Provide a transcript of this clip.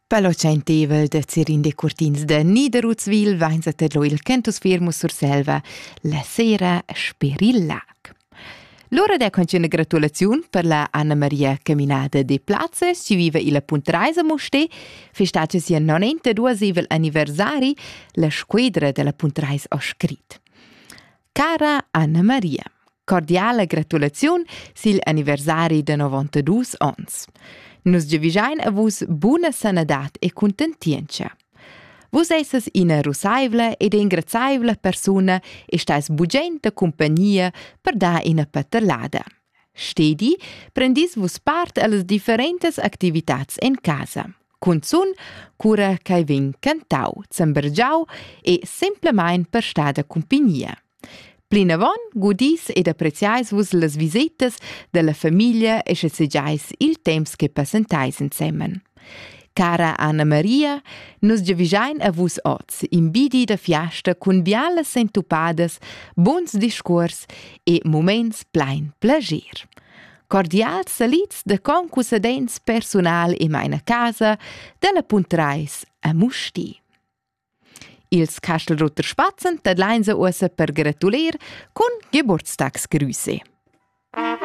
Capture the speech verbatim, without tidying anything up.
Pello centevel de Zirin de Curtins de Niederutzwil vainza tedlo il Cantus Firmus sur Selva la sera Sperillac. L'ora de conce una gratulazione per la Anna Maria Caminada de Plazes, ci vive il Puntreisa Moste, festace sia nonenteduasivel anniversari, la squadra della Puntreis ha scrit. Cara Anna Maria, cordiale gratulazione sil anniversari de novantadue ans. Nus giavisain a vus buona sanadat e contentientia. Vus esses ina rusaivla ed ingrazaivla persona e stais bugenta compagnia per da ina patellada. Stedi, prendis vus part allas differentes activitats en casa. Cunzun, cura cai vin cantau, zambergiau e semplemain per stada compagnia. Plinavon gudis ed appreciais vus las visitas della famiglia e scesegiais il temps che passentais insemmen. Cara Anna Maria, nus giavisain a vus oz, in bidi da fiasta cun bialas sentupadas, bons discurs e moments plein plager. Cordials salits de concussadents personal in meina casa della Puntreis a Musti. Ils Kastelrotter Spatzen tadleinsa ussa per gratuler cun Geburtstagsgrüße.